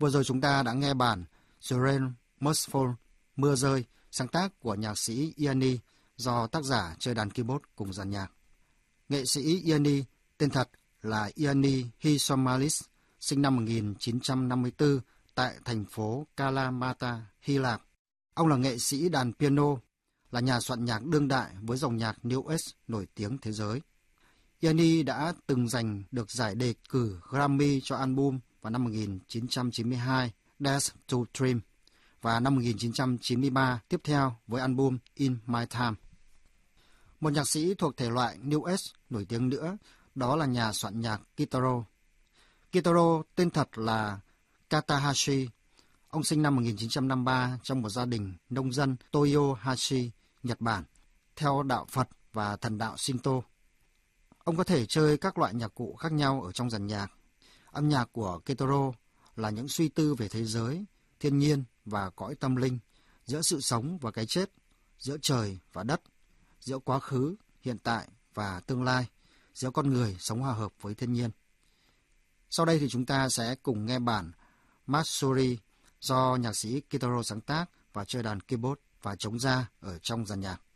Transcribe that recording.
Vừa rồi chúng ta đã nghe bản The Rain Must Mưa rơi, sáng tác của nhạc sĩ Yanni do tác giả chơi đàn keyboard cùng dàn nhạc. Nghệ sĩ Yanni tên thật là Yanni Hysomalis, sinh năm 1954 tại thành phố Kalamata, Hy Lạp. Ông là nghệ sĩ đàn piano, là nhà soạn nhạc đương đại với dòng nhạc New Age nổi tiếng thế giới. Yanni đã từng giành được giải đề cử Grammy cho album vào năm 1992 Dance to Dream và năm 1993 tiếp theo với album In My Time. Một nhạc sĩ thuộc thể loại New Age nổi tiếng nữa đó là nhà soạn nhạc Kitaro. Kitaro tên thật là Katahashi. Ông sinh năm 1953 trong một gia đình nông dân Toyohashi, Nhật Bản, theo đạo Phật và thần đạo Shinto. Ông có thể chơi các loại nhạc cụ khác nhau ở trong dàn nhạc. Âm nhạc của Kitaro là những suy tư về thế giới, thiên nhiên và cõi tâm linh, giữa sự sống và cái chết, giữa trời và đất, giữa quá khứ, hiện tại và tương lai, giữa con người sống hòa hợp với thiên nhiên. Sau đây thì chúng ta sẽ cùng nghe bản Matsuri do nhạc sĩ Kitaro sáng tác và chơi đàn keyboard và trống da ở trong dàn nhạc.